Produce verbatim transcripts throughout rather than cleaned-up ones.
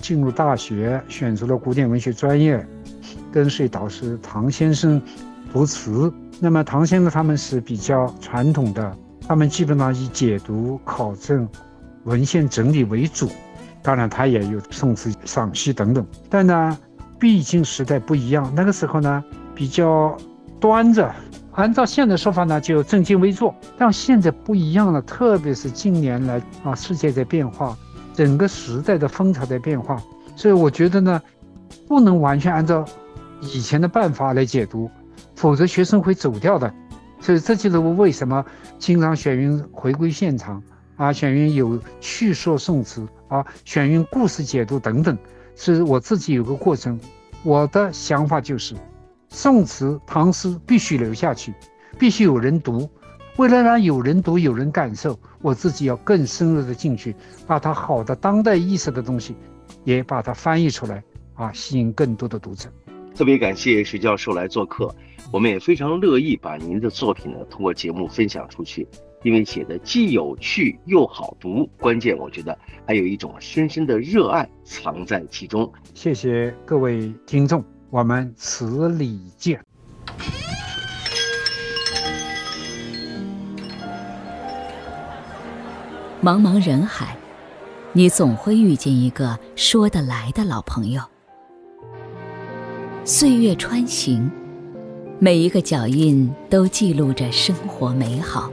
进入大学，选择了古典文学专业，跟随导师唐先生读词。那么唐先生他们是比较传统的，他们基本上以解读、考证、文献整理为主，当然他也有宋词赏析等等。但呢，毕竟时代不一样，那个时候呢比较端着，按照现在说法呢就正襟危坐，但现在不一样了，特别是近年来啊，世界在变化，整个时代的风潮在变化，所以我觉得呢不能完全按照以前的办法来解读，否则学生会走掉的。所以这就是我为什么经常选用回归现场啊，选用有叙说宋词啊，选用故事解读等等，是我自己有个过程。我的想法就是宋词唐诗必须留下去，必须有人读，为了让有人读有人感受，我自己要更深入的进去，把它好的当代意识的东西也把它翻译出来啊，吸引更多的读者。 特别感谢徐教授来做客，我们也非常乐意把您的作品呢通过节目分享出去，因为写的既有趣又好读，关键我觉得还有一种深深的热爱藏在其中。 谢谢各位听众，我们词里见。 茫茫人海，你总会遇见一个说得来的老朋友。岁月穿行，每一个脚印都记录着生活美好。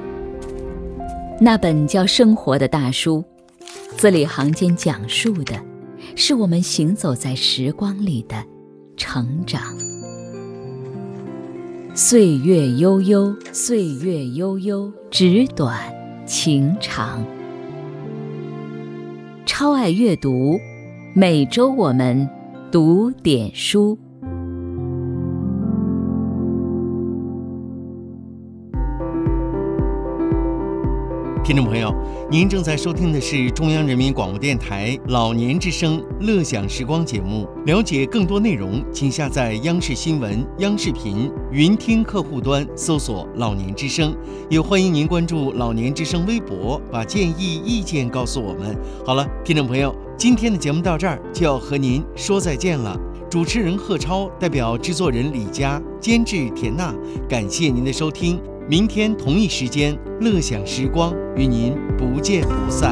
那本叫《生活》的大书，字里行间讲述的是我们行走在时光里的成长。岁月悠悠，岁月悠悠，纸短情长。超爱阅读，每周我们读点书。 听众朋友，您正在收听的是中央人民广播电台老年之声乐享时光节目。了解更多内容，请下载央视新闻、央视频云听客户端搜索老年之声，也欢迎您关注老年之声微博，把建议意见告诉我们。好了，听众朋友，今天的节目到这儿就要和您说再见了。主持人贺超代表制作人李佳，监制田娜，感谢您的收听。明天同一时间，乐享时光与您不见不散。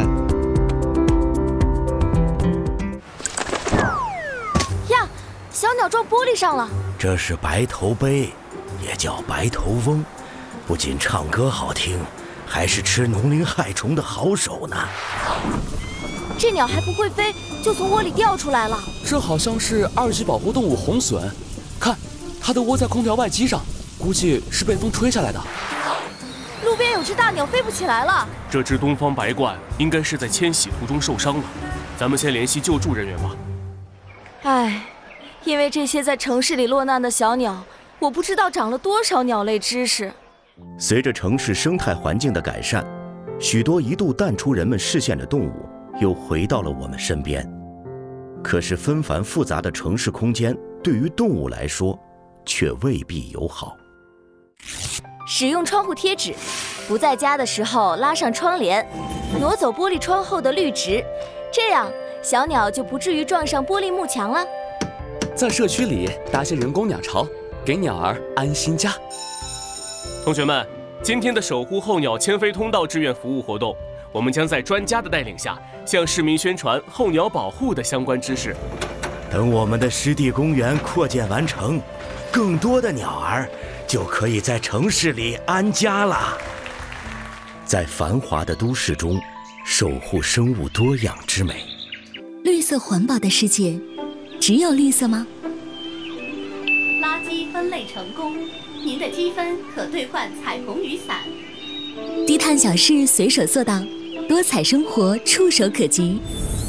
呀，小鸟撞玻璃上了。 这是白头鹎，也叫白头翁，不仅唱歌好听，还是吃农林害虫的好手呢。 这鸟还不会飞，就从窝里掉出来了。 这好像是二级保护动物红隼，看，它的窝在空调外机上，估计是被风吹下来的。 路边有只大鸟飞不起来了。 这只东方白鹳应该是在迁徙途中受伤了，咱们先联系救助人员吧。 唉，因为这些在城市里落难的小鸟，我不知道长了多少鸟类知识。 随着城市生态环境的改善，许多一度淡出人们视线的动物又回到了我们身边。可是纷繁复杂的城市空间对于动物来说却未必友好。 使用窗户贴纸，不在家的时候拉上窗帘，挪走玻璃窗后的绿植，这样小鸟就不至于撞上玻璃幕墙了。 在社区里搭些人工鸟巢，给鸟儿安心家。 同学们，今天的守护候鸟迁飞通道志愿服务活动，我们将在专家的带领下，向市民宣传候鸟保护的相关知识。 等我们的湿地公园扩建完成，更多的鸟儿就可以在城市里安家了。在繁华的都市中，守护生物多样之美。 绿色环保的世界，只有绿色吗？ 垃圾分类成功，您的积分可兑换彩虹雨伞。 低碳小事随手做到，多彩生活触手可及。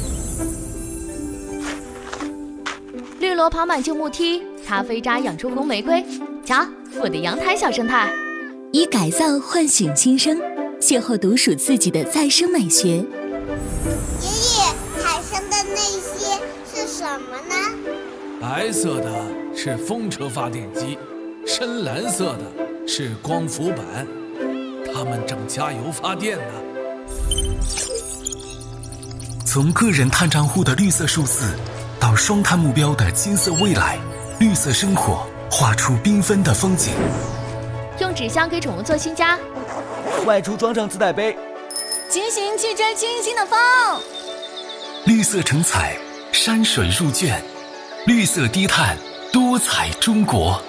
绿萝爬满旧木梯，咖啡渣养出红玫瑰。瞧，我的阳台小生态。 以改造唤醒新生，邂逅独属自己的再生美学。爷爷，海上的那些是什么呢？ 白色的是风车发电机，深蓝色的是光伏板，它们正加油发电呢。 从个人碳账户的绿色数字，到双碳目标的金色未来，绿色生活画出缤纷的风景。 用纸箱给宠物做新家， 外出装上自带杯， 骑行去追清新的风。 绿色成彩，山水入卷，绿色低碳，多彩中国。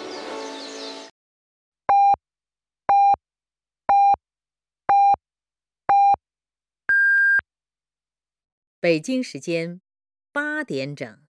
北京时间八点整。